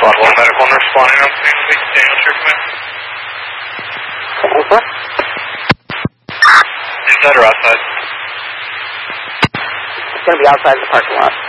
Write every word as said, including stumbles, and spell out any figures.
Squad one medical and responding on scene. Daniel, your command. What's that? Inside or outside? It's going to be outside the parking lot.